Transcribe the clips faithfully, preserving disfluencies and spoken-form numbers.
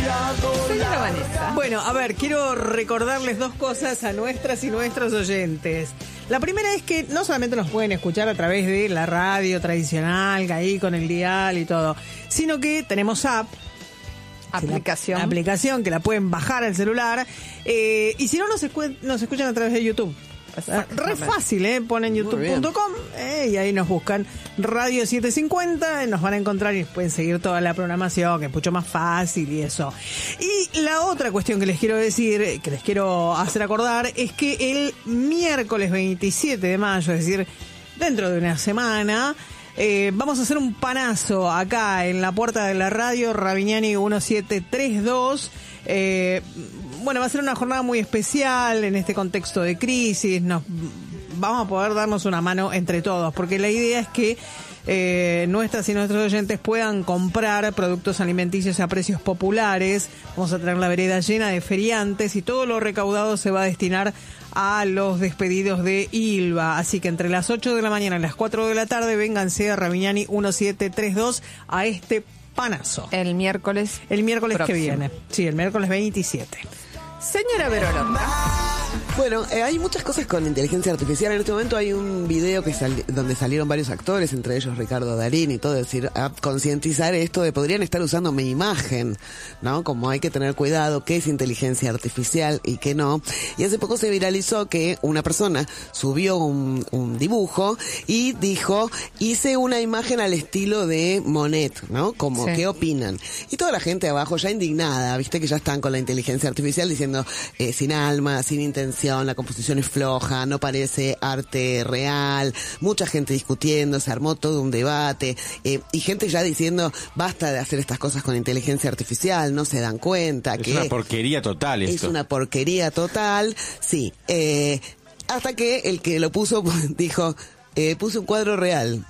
Señora Vanessa. Bueno, a ver, quiero recordarles dos cosas a nuestras y nuestros oyentes. La primera es que no solamente nos pueden escuchar a través de la radio tradicional, ahí con el dial y todo, sino que tenemos app. Aplicación. La, aplicación que la pueden bajar al celular. Eh, y si no, nos, escu- nos escuchan a través de YouTube. Re fácil, ¿eh? Ponen youtube punto com eh, y ahí nos buscan Radio setecientos cincuenta, nos van a encontrar y pueden seguir toda la programación, que es mucho más fácil y eso. Y la otra cuestión que les quiero decir, que les quiero hacer acordar, es que el miércoles veintisiete de mayo, es decir, dentro de una semana, eh, vamos a hacer un panazo acá en la puerta de la radio, Ravignani diecisiete treinta y dos. Eh, bueno, va a ser una jornada muy especial en este contexto de crisis. Nos vamos a poder darnos una mano entre todos, porque la idea es que eh, nuestras y nuestros oyentes puedan comprar productos alimenticios a precios populares. Vamos a tener la vereda llena de feriantes y todo lo recaudado se va a destinar a los despedidos de Ilva. Así que entre las ocho de la mañana y las cuatro de la tarde, vénganse a Ravignani diecisiete treinta y dos a este panazo. El miércoles. El miércoles próximo. que viene. Sí, el miércoles veintisiete. Señora Verolonga. Bueno, eh, hay muchas cosas con inteligencia artificial. En este momento hay un video que sali- donde salieron varios actores, entre ellos Ricardo Darín y todo, es decir, a concientizar esto de podrían estar usando mi imagen, ¿no? Como hay que tener cuidado qué es inteligencia artificial y qué no. Y hace poco se viralizó que una persona subió un, un dibujo y dijo, hice una imagen al estilo de Monet, ¿no? Como, Sí. ¿qué opinan? Y toda la gente abajo ya indignada, viste que ya están con la inteligencia artificial diciendo, eh, sin alma, sin intención, la composición es floja, no parece arte real, mucha gente discutiendo, se armó todo un debate, eh, y gente ya diciendo, basta de hacer estas cosas con inteligencia artificial, no se dan cuenta Es que una porquería total esto. es una porquería total, sí, eh, hasta que el que lo puso dijo, Eh, puse un cuadro real.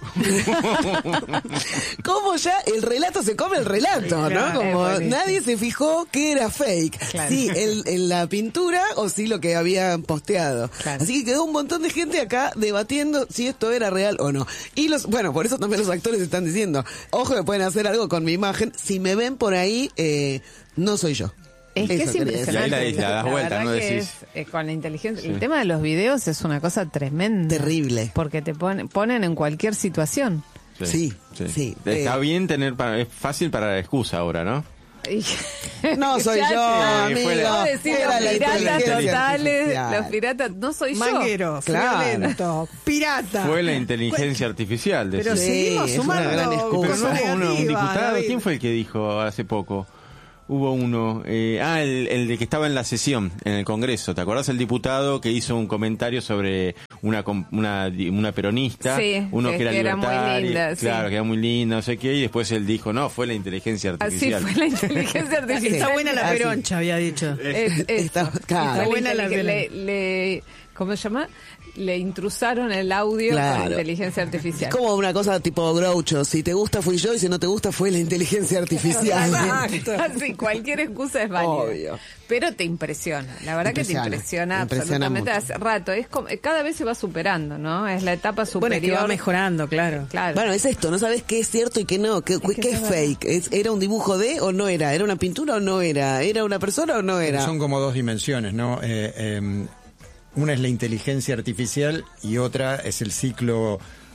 Como ya el relato se come el relato, ¿no? Como nadie se fijó que era fake. Claro. Sí, el, el, la pintura o sí lo que habían posteado. Claro. Así que quedó un montón de gente acá debatiendo si esto era real o no. Y los, bueno, por eso también los actores están diciendo, ojo que pueden hacer algo con mi imagen. Si me ven por ahí, eh, no soy yo. Es que Eso es quería decir. Y ahí la- impresionante. la das vuelta, verdad ¿no? que Decís. es, eh, con la inteligencia. Sí. El tema de los videos es una cosa tremenda. Terrible. Porque te ponen, ponen en cualquier situación. Sí, sí. Está Eh, bien tener, para, es fácil para la excusa ahora, ¿no? Y- No soy Ya yo, te- amigo. Puedo decir Era los la piratas inteligencia totales, artificial. los piratas, no soy yo. Mangueros, Claro. violento, pirata. Fue la inteligencia artificial. Pero decís. sí, seguimos es una sumando gran excusa. Pero cosas no hubo uno, un negativas, diputado. David. ¿Quién fue el que dijo hace poco? Hubo uno, eh, ah, el, el de que estaba en la sesión, en el Congreso. ¿Te acordás el diputado que hizo un comentario sobre una com- una, una peronista? Sí, uno que- que era que era muy libertaria, linda, sí. claro, que era muy linda, no sé qué, y después él dijo, no, fue la inteligencia Así artificial. fue la inteligencia artificial. Está buena la Así. peroncha, había dicho. Es- es- Está- claro. Fue buena la inteligen- le, violencia. le- ¿Cómo se llama? Le intrusaron el audio Claro. con inteligencia artificial. Es como una cosa tipo Groucho, si te gusta fui yo y si no te gusta fue la inteligencia artificial. Exacto. Así, cualquier excusa es válida. Obvio. Pero te impresiona, la verdad que te Impresiona, impresiona, impresiona absolutamente mucho. hace rato. Es como, cada vez se va superando, ¿no? Es la etapa superior. Bueno, es que va mejorando, claro. Claro. Bueno, es esto, no sabes qué es cierto y qué no, qué, que qué es es fake, ¿Es, ¿era un dibujo de o no era? ¿Era una pintura o no era? ¿Era una persona o no era? Son como dos dimensiones, ¿no? Eh, eh, una es la inteligencia artificial y otra es el ciclo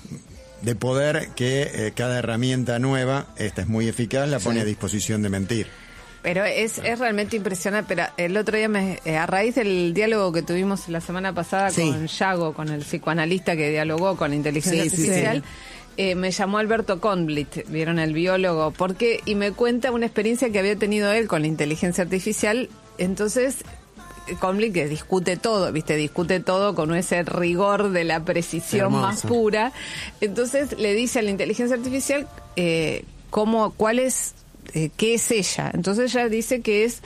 de poder que eh, cada herramienta nueva, esta es muy eficaz, la pone Sí. a disposición de mentir. Pero es, es realmente impresionante. Pero el otro día, me, eh, a raíz del diálogo que tuvimos la semana pasada Sí. con Yago, con el psicoanalista que dialogó con la inteligencia Sí, sí, artificial, eh, me llamó Alberto Conblit, vieron el biólogo, porque y me cuenta una experiencia que había tenido él con la inteligencia artificial. Entonces, Conblit, que discute todo, viste, discute todo con ese rigor de la precisión Hermoso. más pura. Entonces le dice a la inteligencia artificial eh, cómo, cuál es, eh, qué es ella. Entonces ella dice que es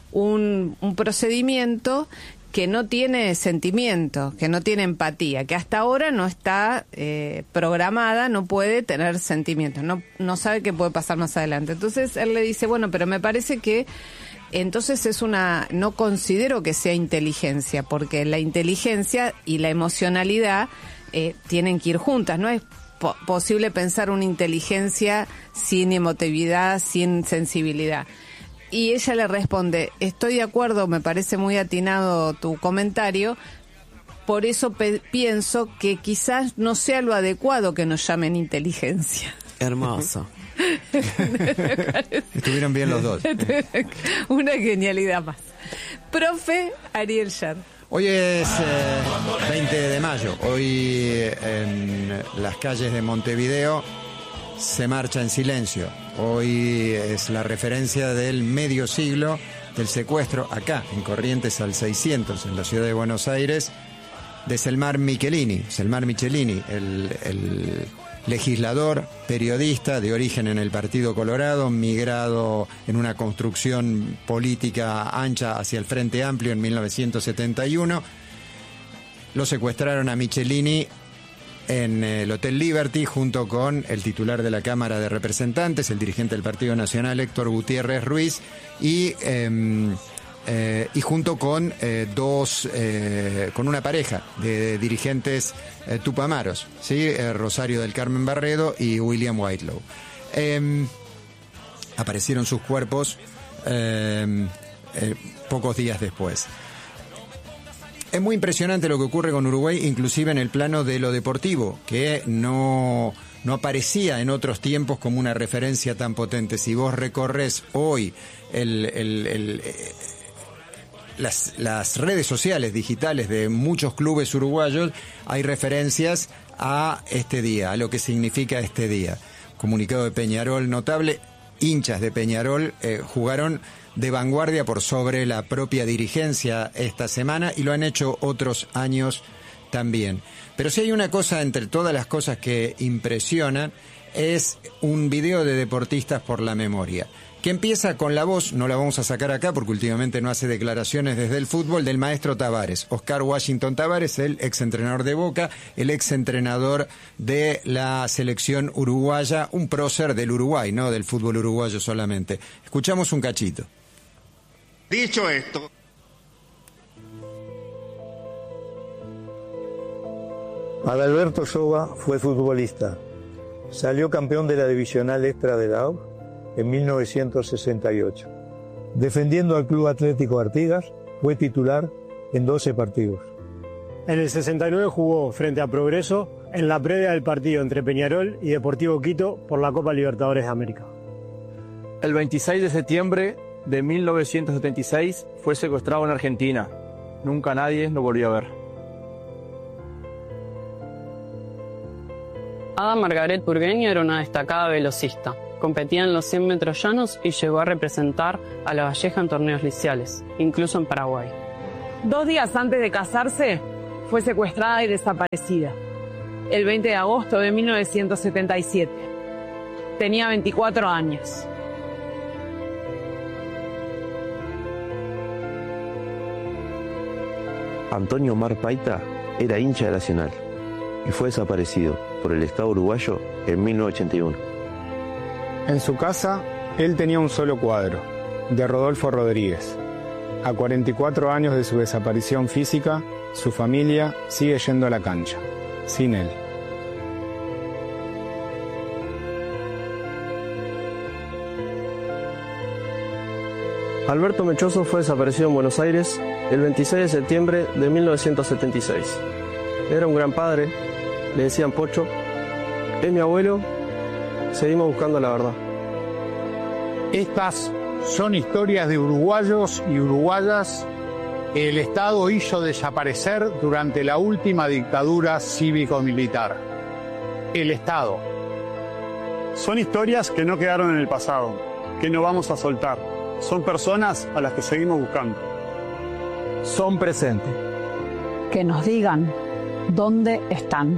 un, un procedimiento que no tiene sentimiento, que no tiene empatía, que hasta ahora no está eh, programada, no puede tener sentimientos, no, no sabe qué puede pasar más adelante. Entonces él le dice, bueno, pero me parece que entonces es una, no considero que sea inteligencia, porque la inteligencia y la emocionalidad eh, tienen que ir juntas, no es po- posible pensar una inteligencia sin emotividad, sin sensibilidad. y ella le responde, estoy de acuerdo, me parece muy atinado tu comentario, por eso pe- pienso que quizás no sea lo adecuado que nos llamen inteligencia. Hermoso. Estuvieron bien los dos. Una genialidad más. Profe Ariel Yar. Hoy es eh, veinte de mayo. Hoy en las calles de Montevideo se marcha en silencio. Hoy es la referencia del medio siglo del secuestro acá, en Corrientes al seiscientos, en la ciudad de Buenos Aires, de Selmar Michelini. Selmar Michelini, el, el legislador, periodista de origen en el Partido Colorado, migrado en una construcción política ancha hacia el Frente Amplio en mil novecientos setenta y uno. Lo secuestraron a Michelini en el Hotel Liberty junto con el titular de la Cámara de Representantes, el dirigente del Partido Nacional, Héctor Gutiérrez Ruiz, y eh, eh, y junto con eh, dos eh, con una pareja de dirigentes eh, tupamaros, ¿sí? Eh, Rosario del Carmen Barredo y William Whitelaw. Eh, aparecieron sus cuerpos eh, eh, pocos días después. Es muy impresionante lo que ocurre con Uruguay, inclusive en el plano de lo deportivo, que no, no aparecía en otros tiempos como una referencia tan potente. Si vos recorres hoy el, el, el, las, las redes sociales digitales de muchos clubes uruguayos, hay referencias a este día, a lo que significa este día. Comunicado de Peñarol notable, hinchas de Peñarol eh, jugaron de vanguardia por sobre la propia dirigencia esta semana y lo han hecho otros años también. Pero si hay una cosa entre todas las cosas que impresionan, es un video de deportistas por la memoria, que empieza con la voz, no la vamos a sacar acá porque últimamente no hace declaraciones desde el fútbol, del maestro Tavares, Oscar Washington Tavares, el exentrenador de Boca, el exentrenador de la selección uruguaya, un prócer del Uruguay, no del fútbol uruguayo solamente. Escuchamos un cachito. Dicho esto, Adalberto Soba fue futbolista. Salió campeón de la divisional extra de la U en mil novecientos sesenta y ocho. Defendiendo al Club Atlético Artigas, fue titular en doce partidos. En el sesenta y nueve jugó frente a Progreso en la previa del partido entre Peñarol y Deportivo Quito por la Copa Libertadores de América. El veintiséis de septiembre de mil novecientos setenta y seis fue secuestrado en Argentina. Nunca nadie lo volvió a ver. Ada Margaret Burgueño era una destacada velocista. Competía en los cien metros llanos y llegó a representar a La Valleja en torneos liceales, incluso en Paraguay. Dos días antes de casarse, fue secuestrada y desaparecida. El veinte de agosto de mil novecientos setenta y siete. Tenía veinticuatro años. Antonio Omar Paita era hincha de Nacional y fue desaparecido por el Estado uruguayo en mil novecientos ochenta y uno. En su casa, él tenía un solo cuadro, de Rodolfo Rodríguez. A cuarenta y cuatro años de su desaparición física, su familia sigue yendo a la cancha, sin él. Alberto Mechoso fue desaparecido en Buenos Aires el veintiséis de septiembre de mil novecientos setenta y seis. Era un gran padre, le decían Pocho, es mi abuelo, seguimos buscando la verdad. Estas son historias de uruguayos y uruguayas que el Estado hizo desaparecer durante la última dictadura cívico-militar. El Estado. Son historias que no quedaron en el pasado, que no vamos a soltar. Son personas a las que seguimos buscando. Son presentes. Que nos digan dónde están.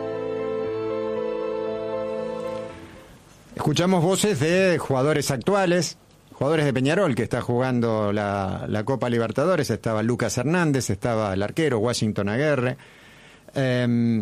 Escuchamos voces de jugadores actuales, jugadores de Peñarol que está jugando la, la Copa Libertadores. Estaba Lucas Hernández, estaba el arquero Washington Aguerre. Eh,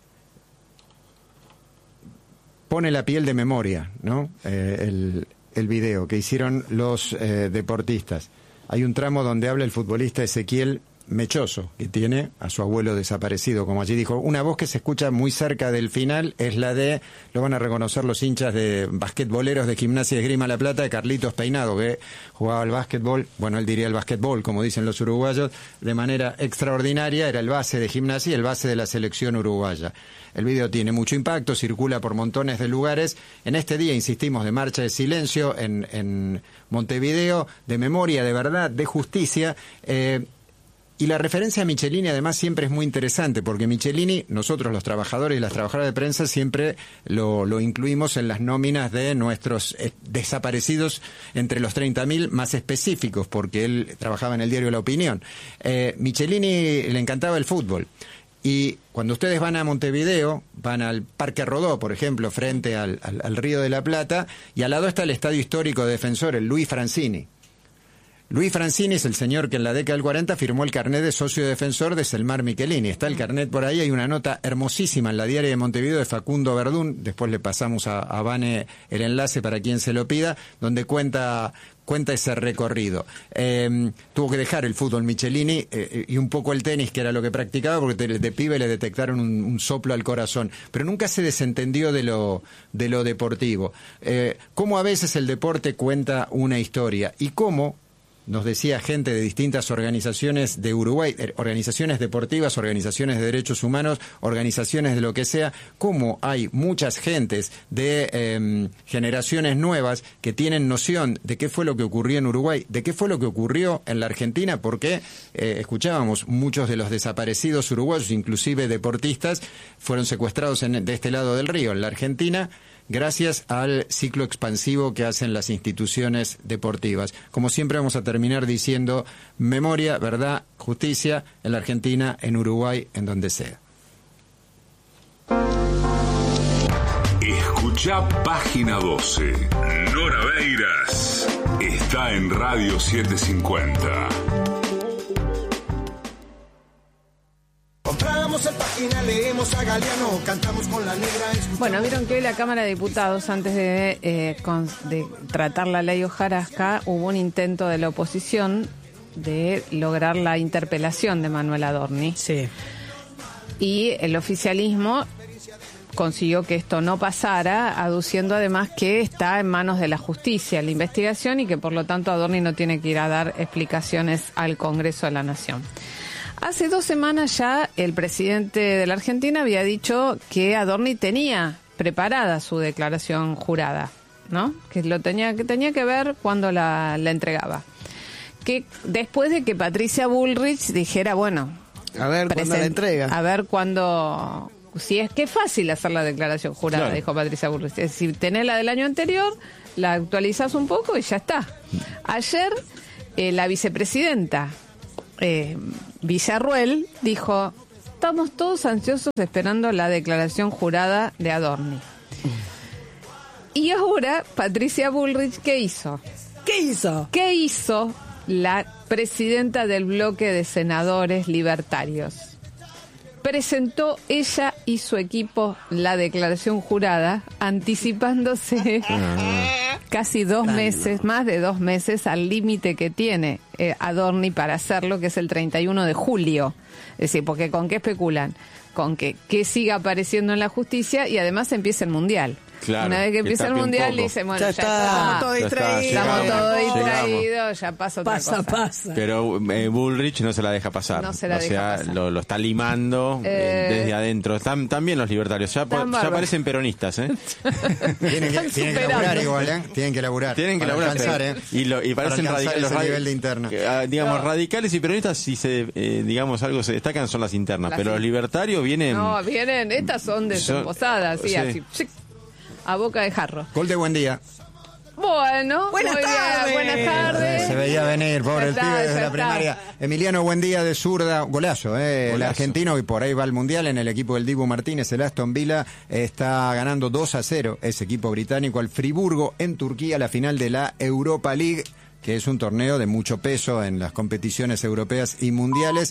pone la piel de memoria, ¿no? Eh, el, el video que hicieron los eh, deportistas. Hay un tramo donde habla el futbolista Ezequiel mechoso que tiene a su abuelo desaparecido, como allí dijo. Una voz que se escucha muy cerca del final es la de, lo van a reconocer los hinchas de basquetboleros de Gimnasia y Esgrima La Plata, de Carlitos Peinado, que jugaba al básquetbol, bueno, él diría el básquetbol, como dicen los uruguayos, de manera extraordinaria. Era el base de Gimnasia y el base de la selección uruguaya. El video tiene mucho impacto, circula por montones de lugares. En este día, insistimos, de marcha de silencio en, en Montevideo, de memoria, de verdad, de justicia. Eh, y la referencia a Michelini, además, siempre es muy interesante, porque Michelini, nosotros los trabajadores y las trabajadoras de prensa, siempre lo, lo incluimos en las nóminas de nuestros eh, desaparecidos entre los treinta mil más específicos, porque él trabajaba en el diario La Opinión. Eh, Michelini le encantaba el fútbol. Y cuando ustedes van a Montevideo, van al Parque Rodó, por ejemplo, frente al, al, al Río de la Plata, y al lado está el Estadio Histórico de Defensor, el Luis Francini. Luis Francini es el señor que en la década del cuarenta firmó el carnet de socio defensor de Selmar Michelini. Está el carnet por ahí, hay una nota hermosísima en la Diaria de Montevideo de Facundo Verdún, después le pasamos a, a Vane el enlace para quien se lo pida, donde cuenta... cuenta ese recorrido. Eh, tuvo que dejar el fútbol Michelini eh, y un poco el tenis, que era lo que practicaba, porque de, de pibe le detectaron un, un soplo al corazón. Pero nunca se desentendió de lo, de lo deportivo. Eh, cómo a veces el deporte cuenta una historia y cómo, nos decía gente de distintas organizaciones de Uruguay, organizaciones deportivas, organizaciones de derechos humanos, organizaciones de lo que sea, cómo hay muchas gentes de eh, generaciones nuevas que tienen noción de qué fue lo que ocurrió en Uruguay, de qué fue lo que ocurrió en la Argentina, porque eh, escuchábamos, muchos de los desaparecidos uruguayos, inclusive deportistas, fueron secuestrados en, de este lado del río, en la Argentina, gracias al ciclo expansivo que hacen las instituciones deportivas. Como siempre vamos a terminar diciendo memoria, verdad, justicia en la Argentina, en Uruguay, en donde sea. Escucha Página doce. Nora Beiras está en Radio setecientos cincuenta. Compramos en página, leemos a Galeano, cantamos con la negra. Bueno, vieron que hoy la Cámara de Diputados, antes de, eh, con, de tratar la ley hojarasca, hubo un intento de la oposición de lograr la interpelación de Manuel Adorni. Sí. Y el oficialismo consiguió que esto no pasara, aduciendo además que está en manos de la justicia la investigación y que por lo tanto Adorni no tiene que ir a dar explicaciones al Congreso de la Nación. Hace dos semanas ya el presidente de la Argentina había dicho que Adorni tenía preparada su declaración jurada, ¿no? Que lo tenía que tenía que ver cuando la, la entregaba. Que después de que Patricia Bullrich dijera, bueno, a ver cuándo la entrega. A ver cuándo, si es que es fácil hacer la declaración jurada, claro, dijo Patricia Bullrich. Es decir, tenés la del año anterior, la actualizás un poco y ya está. Ayer eh, la vicepresidenta Eh, Villarruel dijo, estamos todos ansiosos esperando la declaración jurada de Adorni. Y ahora Patricia Bullrich, ¿qué hizo? ¿Qué hizo? ¿Qué hizo la presidenta del bloque de senadores libertarios? Presentó ella y su equipo la declaración jurada, anticipándose casi dos meses, más de dos meses al límite que tiene eh, Adorni para hacerlo, que es el treinta y uno de julio. Es decir, porque ¿con qué especulan? Con que, que siga apareciendo en la justicia y además empiece el Mundial. Claro, una vez que empieza el Mundial, dicen, bueno, ya, ya está, estamos todos distraídos. Estamos todos Llegamos. distraídos, ya pasa otra pasa, cosa. Pasa, Pero eh, Bullrich no se la deja pasar. No se la o deja sea, pasar. Lo, lo está limando eh, Eh, desde adentro. Están también los libertarios. Ya, Están ya bárbaros. parecen peronistas, ¿eh? Tienen que, tienen que laburar igual, ¿eh? Tienen que laburar. Tienen que para laburar. alcanzar, pero- ¿eh? y, lo, y Para parecen alcanzar radicales. ese Los radi- nivel de interna. eh, ah, digamos, No. radicales y peronistas, si se, eh, digamos, algo se destacan son las internas. Las pero los in- libertarios vienen. No, vienen, estas son desembosadas, así, sí. así, chic, a boca de jarro. Gol de buen día. Bueno, Buenas muy bien, tardes. buenas tardes. Se veía venir, pobre Ya el está, pibe desde ya la está. primaria. Emiliano Buendía de zurda, golazo, eh, el Golazo. argentino que por ahí va al Mundial en el equipo del Dibu Martínez, el Aston Villa, está ganando dos a cero ese equipo británico al Friburgo en Turquía, la final de la Europa League, que es un torneo de mucho peso en las competiciones europeas y mundiales.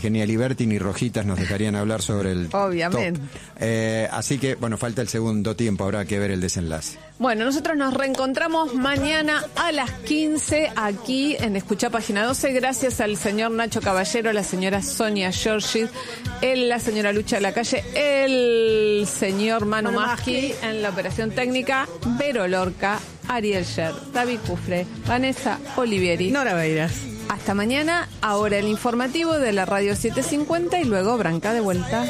que ni Aliberti ni Rojitas nos dejarían hablar sobre el Obviamente. top. Eh, así que, bueno, falta el segundo tiempo, habrá que ver el desenlace. Bueno, nosotros nos reencontramos mañana a las quince aquí en Escuchá Página doce. Gracias al señor Nacho Caballero, la señora Sonia Giorgi, el, la señora Lucha de la Calle, el señor Manu Maschi en la operación técnica, Vero Lorca, Ariel Sher, David Cufre, Vanessa Olivieri, Nora Beiras. Hasta mañana, ahora el informativo de la Radio setecientos cincuenta y luego Branca de vuelta.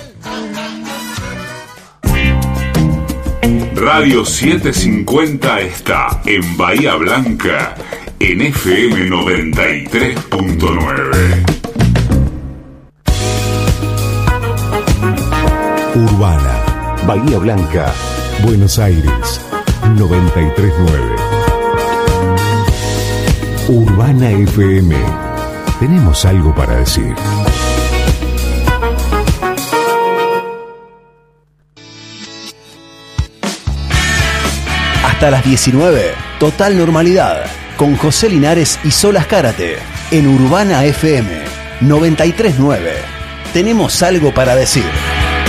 Radio setecientos cincuenta está en Bahía Blanca en F M noventa y tres punto nueve. Urbana, Bahía Blanca, Buenos Aires, noventa y tres punto nueve. Urbana F M. Tenemos algo para decir. Hasta las diecinueve, Total Normalidad, con José Linares y Solas Cárate, en Urbana F M noventa y tres punto nueve. Tenemos algo para decir.